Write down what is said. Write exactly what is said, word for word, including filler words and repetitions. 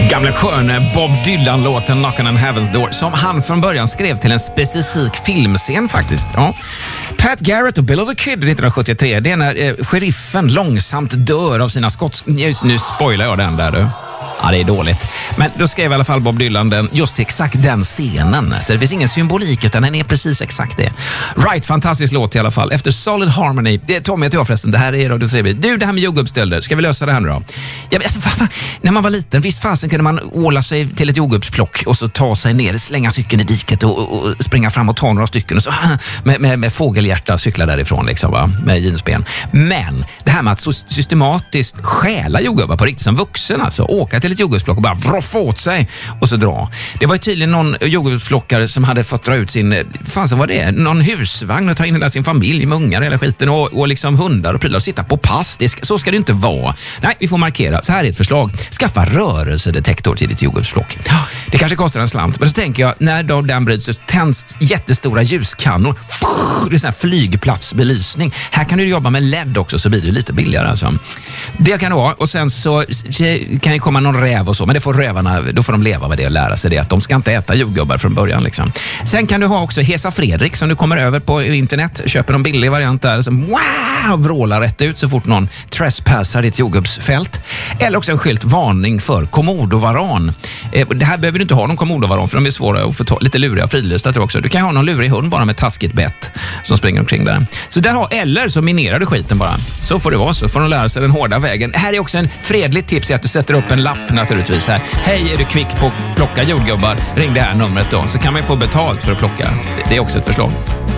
Gamle sköne Bob Dylan-låten Knockin' on Heaven's Door som han från början skrev till en specifik filmscen faktiskt. Ja. Pat Garrett och Bill of the Kid nittonhundrasjuttiotre, det är när eh, sheriffen långsamt dör av sina skott. Just nu spoilar jag den där du. Ja, det är dåligt. Men då skrev i alla fall Bob Dylan den, just exakt den scenen. Så det finns ingen symbolik utan den är precis exakt det. Right, fantastisk låt i alla fall. Efter Solid Harmony. Det är Tommy och jag förresten, det här är Radio tre. Du, det här med jordgubbsstölder, ska vi lösa det här nu då? Ja, men alltså, fan, när man var liten, visst fasen kunde man åla sig till ett jordgubbsplock och så ta sig ner, slänga cykeln i diket och, och, och springa fram och ta några stycken och så med, med, med fågelhjärta cykla därifrån liksom, va? Med jeansben. Men det här med att så systematiskt stjäla jordgubbar på riktigt som vuxen, alltså åka till ett jordgubbsplock och bara vroffa åt sig och så dra. Det var ju tydligen någon jordgubbsplockare som hade fått dra ut sin, fan så var det, någon husvagn och ta in hela sin familj med ungar eller skiten och, och liksom hundar och prylar och sitta på pass. Det ska, så ska det inte vara. Nej, vi får markera. Så här är ett förslag. Skaffa rörelsedetektor till ditt jordgubbsplock. Det kanske kostar en slant, men så tänker jag, när då den bryts så tänds jättestora ljuskannor. Det är sån här flygplatsbelysning. Här kan du jobba med L E D också så blir det lite billigare alltså. Det kan du ha och sen så kan ju komma någon räv och så, men det får rävarna, då får de leva med det och lära sig det, att de ska inte äta jordgubbar från början liksom. Sen kan du ha också Hesa Fredrik som du kommer över på internet, köper en billig variant där som wow, vrålar rätt ut så fort någon trespassar ditt jordgubbsfält. Eller också en skylt varning för komodovaran. Eh, det här behöver du inte ha någon komodovaran för de är svåra att få ta, lite luriga och fridlysta tror jag också. Du kan ha någon lurig hund bara med taskigt bett som springer omkring där. Så där har, eller så minerar du skiten bara. Så får det vara, så får de lära sig den hårda vägen. Här är också en fredligt tips att du sätter upp en lapp naturligtvis här. Hej, är du kvick på att plocka jordgubbar? Ring det här numret då, så kan man få betalt för att plocka. Det är också ett förslag.